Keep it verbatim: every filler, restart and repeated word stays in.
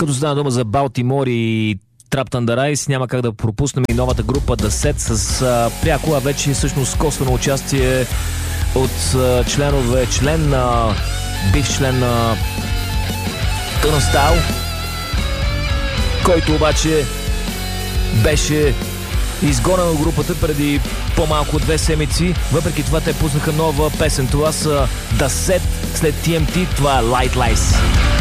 Като стана дума за Балтимор и Trapped Under Ice, няма как да пропуснем и новата група The Set с а, пряко, а вече всъщност косвено участие от а, членове, член на бив член на Turnstile, който обаче беше изгонен от групата преди по-малко от две седмици. Въпреки това те пуснаха нова песен. Това са The Set след Ти Ем Ти. Това е Light Lies.